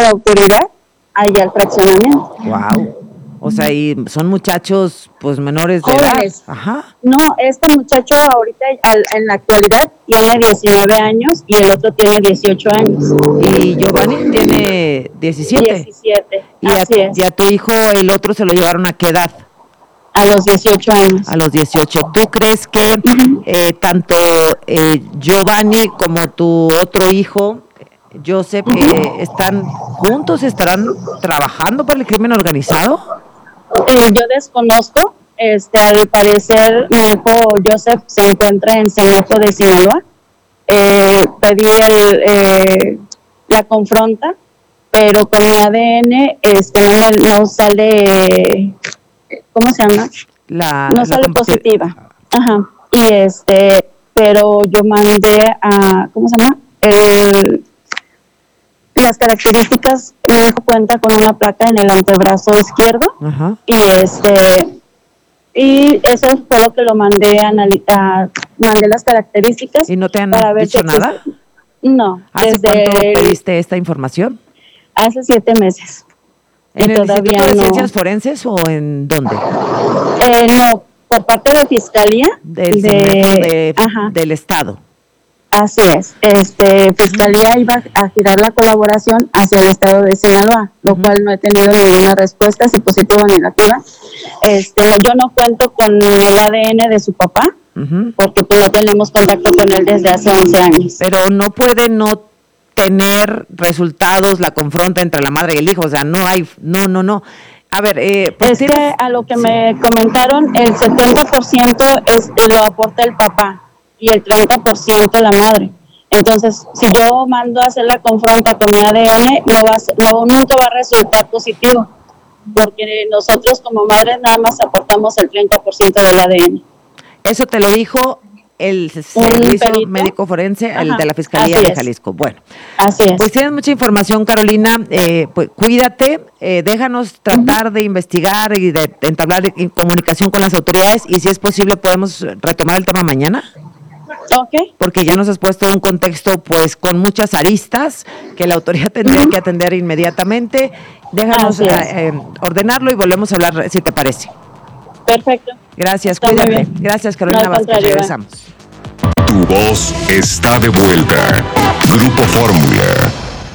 de autoridad allá al fraccionamiento. Wow. O sea, y son muchachos, pues, menores de jóvenes. edad. Ajá. No, este muchacho ahorita, en la actualidad, tiene 19 años y el otro tiene 18 años. Y Giovanni tiene 17. 17, Y a tu hijo, el otro, ¿se lo llevaron a qué edad? A los 18 años. A los 18. ¿Tú crees que tanto Giovanni como tu otro hijo, Joseph, están juntos, estarán trabajando para el crimen organizado? Yo desconozco. Al parecer, mi hijo Joseph se encuentra en Semejo de Sinaloa. Pedí la confronta, pero con mi ADN no sale, ¿cómo se llama? No sale positiva. Ajá. Y pero yo mandé a, ¿cómo se llama? Las características, mi hijo cuenta con una placa en el antebrazo izquierdo. Ajá. Y eso fue lo que lo mandé mandé las características. ¿Y no te han dicho nada? No. ¿Hace cuánto pediste esta información? Hace 7 meses. ¿En el Instituto de Ciencias Forenses o en dónde? No, por parte de Fiscalía. Del Estado. Así es. Fiscalía iba a girar la colaboración hacia el estado de Sinaloa, lo cual no he tenido ninguna respuesta, si positiva o negativa. Yo no cuento con el ADN de su papá, porque pues no tenemos contacto con él desde hace 11 años. Pero no puede no tener resultados la confronta entre la madre y el hijo, o sea, no hay, no. A ver, pues es que a lo que me comentaron, el 70% lo aporta el papá y el 30% la madre. Entonces, si yo mando a hacer la confronta con mi ADN, nunca va a resultar positivo, porque nosotros como madres nada más aportamos el 30% del ADN. Eso te lo dijo el Servicio Médico Forense, el de la Fiscalía de Jalisco. Bueno, así es. Pues tienes mucha información, Carolina. Pues cuídate, déjanos tratar de investigar y de entablar comunicación con las autoridades, y si es posible podemos retomar el tema mañana. Okay. Porque ya nos has puesto un contexto pues con muchas aristas que la autoridad tendría que atender inmediatamente. Déjanos ordenarlo y volvemos a hablar, si te parece. Perfecto. Gracias, está cuídate. Gracias, Carolina Vázquez. Regresamos. Tu voz está de vuelta. Grupo Fórmula.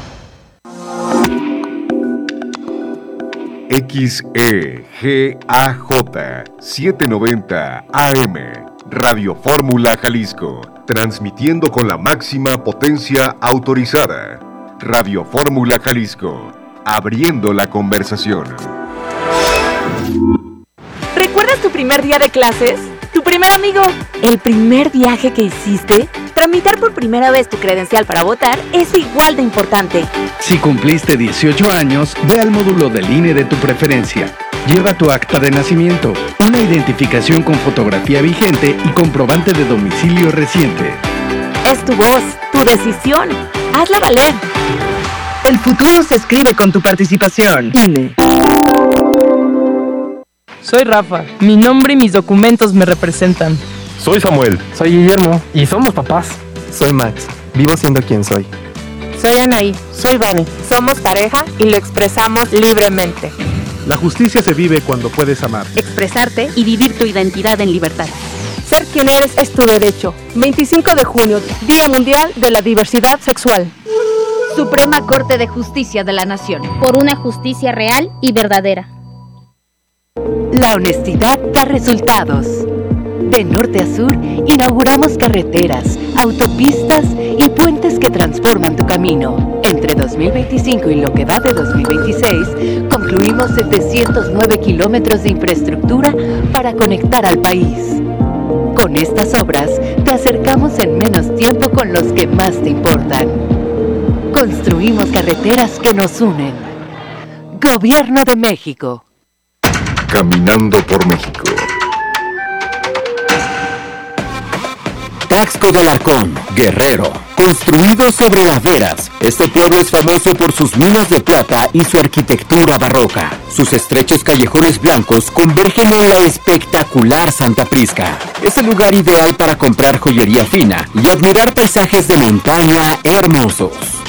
XEGAJ 790 AM. Radio Fórmula Jalisco. Transmitiendo con la máxima potencia autorizada. Radio Fórmula Jalisco. Abriendo la conversación. ¿Recuerdas tu primer día de clases? ¿Tu primer amigo? ¿El primer viaje que hiciste? Tramitar por primera vez tu credencial para votar es igual de importante. Si cumpliste 18 años, ve al módulo del INE de tu preferencia. Lleva tu acta de nacimiento, una identificación con fotografía vigente y comprobante de domicilio reciente. Es tu voz, tu decisión. Hazla valer. El futuro se escribe con tu participación. INE. Soy Rafa. Mi nombre y mis documentos me representan. Soy Samuel. Soy Guillermo. Y somos papás. Soy Max. Vivo siendo quien soy. Soy Anaí. Soy Dani. Somos pareja y lo expresamos libremente. La justicia se vive cuando puedes amar, expresarte y vivir tu identidad en libertad. Ser quien eres es tu derecho. 25 de junio, Día Mundial de la Diversidad Sexual. Suprema Corte de Justicia de la Nación. Por una justicia real y verdadera. La honestidad da resultados. De norte a sur, inauguramos carreteras, autopistas y puentes que transforman tu camino. Entre 2025 y lo que va de 2026, concluimos 709 kilómetros de infraestructura para conectar al país. Con estas obras, te acercamos en menos tiempo con los que más te importan. Construimos carreteras que nos unen. Gobierno de México. Caminando por México. Taxco del Arcón, Guerrero, construido sobre laderas. Este pueblo es famoso por sus minas de plata y su arquitectura barroca. Sus estrechos callejones blancos convergen en la espectacular Santa Prisca. Es el lugar ideal para comprar joyería fina y admirar paisajes de montaña hermosos.